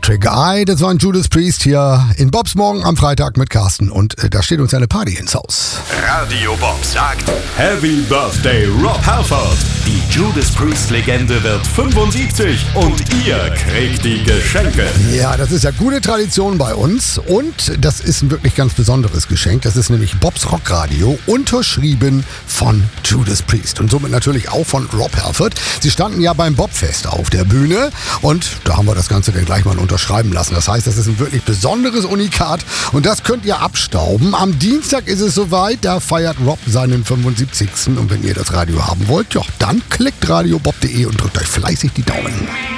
Electric Eye, das war ein Judas Priest hier in Bobs Morgen am Freitag mit Carsten und da steht uns eine Party ins Haus. Radio Bob sagt Happy Birthday Rob Halford. Die Judas Priest Legende wird 75 und ihr kriegt die Geschenke. Ja, das ist ja gute Tradition bei uns und das ist ein wirklich ganz besonderes Geschenk. Das ist nämlich Bobs Rockradio, unterschrieben von Judas Priest und somit natürlich auch von Rob Halford. Sie standen ja beim Bobfest auf der Bühne und da haben wir das Ganze dann gleich mal unterschreiben lassen. Das heißt, das ist ein wirklich besonderes Unikat und das könnt ihr abstauben. Am Dienstag ist es soweit, da feiert Rob seinen 75. Und wenn ihr das Radio haben wollt, ja, dann klickt radiobob.de und drückt euch fleißig die Daumen.